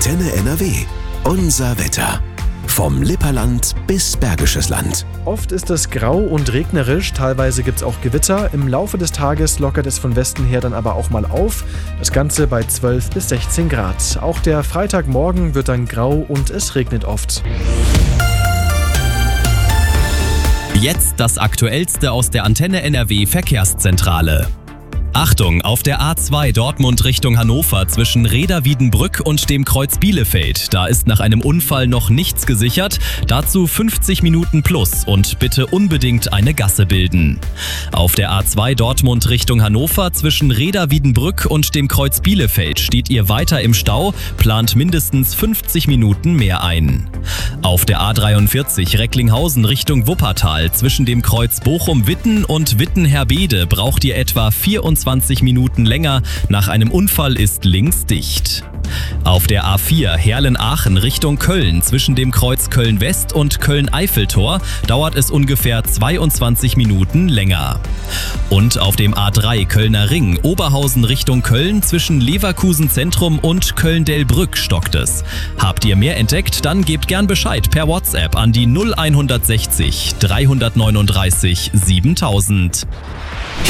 Antenne NRW. Unser Wetter. Vom Lipperland bis Bergisches Land. Oft ist es grau und regnerisch, teilweise gibt es auch Gewitter. Im Laufe des Tages lockert es von Westen her dann aber auch mal auf. Das Ganze bei 12 bis 16 Grad. Auch der Freitagmorgen wird dann grau und es regnet oft. Jetzt das Aktuellste aus der Antenne NRW Verkehrszentrale. Achtung, auf der A2 Dortmund Richtung Hannover zwischen Reda-Wiedenbrück und dem Kreuz Bielefeld. Da ist nach einem Unfall noch nichts gesichert. Dazu 50 Minuten plus und bitte unbedingt eine Gasse bilden. Auf der A2 Dortmund Richtung Hannover zwischen Reda-Wiedenbrück und dem Kreuz Bielefeld steht ihr weiter im Stau, plant mindestens 50 Minuten mehr ein. Auf der A43 Recklinghausen Richtung Wuppertal zwischen dem Kreuz Bochum-Witten und Witten-Herbede braucht ihr etwa 24 Minuten länger. Nach einem Unfall ist links dicht. Auf der A4 Herlen-Aachen Richtung Köln zwischen dem Kreuz Köln-West und Köln-Eiffeltor dauert es ungefähr 22 Minuten länger. Und auf dem A3 Kölner Ring Oberhausen Richtung Köln zwischen Leverkusen Zentrum und Köln-Delbrück stockt es. Habt ihr mehr entdeckt? Dann gebt gern Bescheid per WhatsApp an die 0160 339 7000.